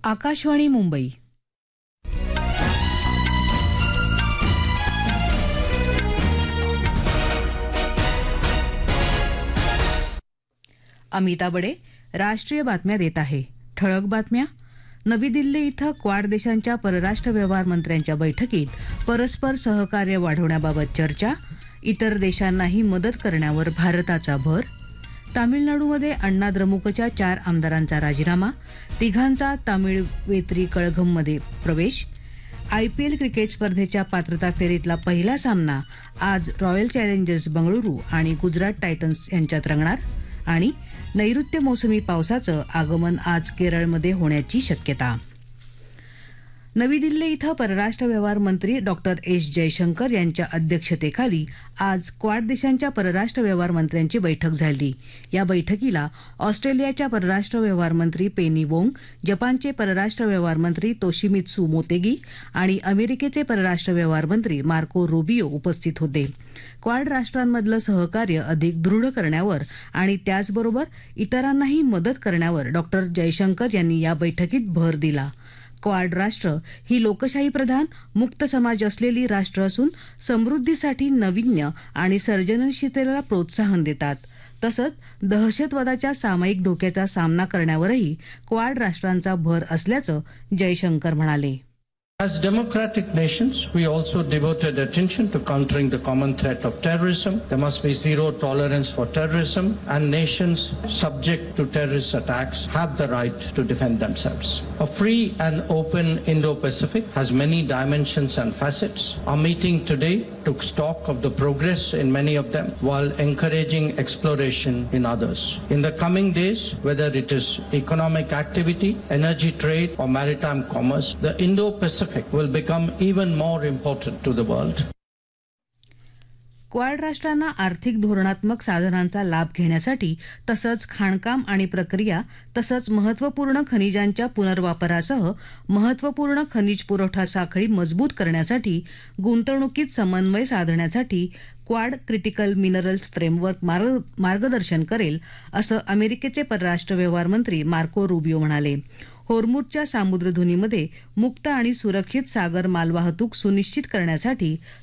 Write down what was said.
आकाशवाणी मुंबई. अमिता बडे राष्ट्रीय बातम्या देत आहे. ठळक बातम्या. नवी दिल्ली इथं क्वाड देशांच्या परराष्ट्र व्यवहार मंत्र्यांच्या बैठकीत परस्पर सहकार्य वाढवण्याबाबत चर्चा. इतर देशांनाही मदत करण्यावर भारताचा भर. तामिळनाडूमध्ये अण्णा द्रमुकच्या 4 आमदारांचा राजीनामा. तिघांचा तामिळवेत्री कळघममध्ये प्रवेश. आयपीएल क्रिकेट स्पर्धेच्या पात्रता फेरीतला पहिला सामना आज रॉयल चॅलेंजर्स बंगळुरू आणि गुजरात टायटन्स यांच्यात रंगणार. आणि नैऋत्य मोसमी पावसाचं आगमन आज केरळमध्ये होण्याची शक्यता. नवी दिल्ली इथं परराष्ट्र व्यवहार मंत्री डॉक्टर एस जयशंकर यांच्या अध्यक्षतेखाली आज क्वाड देशांच्या परराष्ट्र व्यवहार मंत्र्यांची बैठक झाली. या बैठकीला ऑस्ट्रेलियाच्या परराष्ट्र व्यवहार मंत्री पेनी वोंग, जपानचे परराष्ट्र व्यवहार मंत्री तोशिमित्सू मोतेगी आणि अमेरिकेचे परराष्ट्र व्यवहार मंत्री मार्को रुबियो उपस्थित होते. क्वाड राष्ट्रांमधलं सहकार्य अधिक दृढ करण्यावर आणि त्याचबरोबर इतरांनाही मदत करण्यावर डॉक्टर जयशंकर यांनी या बैठकीत भर दिला. क्वाड राष्ट्र ही लोकशाही प्रधान मुक्त समाज असलेली राष्ट्र असून समृद्धीसाठी नाविन्य आणि सर्जनशीलतेला प्रोत्साहन देतात. तसंच दहशतवादाच्या सामायिक धोक्याचा सामना करण्यावरही क्वाड राष्ट्रांचा भर असल्याचं जयशंकर म्हणाले. As democratic nations, we also devoted attention to countering the common threat of terrorism. There must be zero tolerance for terrorism, and nations subject to terrorist attacks have the right to defend themselves. A free and open Indo-Pacific has many dimensions and facets. Our meeting today took stock of the progress in many of them while encouraging exploration in others. In the coming days, whether it is economic activity, energy trade, or maritime commerce, the Indo-Pacific will become even more important to the world. Quad राष्ट्रांना आर्थिक धोरणात्मक साधनांचा लाभ घेण्यासाठी तसंच खाणकाम आणि प्रक्रिया तसंच महत्त्वपूर्ण खनिजांच्या पुनर्वापरासह महत्त्वपूर्ण खनिज पुरवठा साखळी मजबूत करण्यासाठी गुंतवणुकीत समन्वय साधण्यासाठी क्वाड क्रिटिकल मिनरल्स फ्रेमवर्क मार्गदर्शन करेल असं अमेरिकेचे परराष्ट्र व्यवहार मंत्री मार्को रुबियो म्हणाले. होर्मुझच्या सामुद्रधुनीमध्ये मुक्त आणि सुरक्षित सागर मालवाहतूक सुनिश्चित करण्यासाठी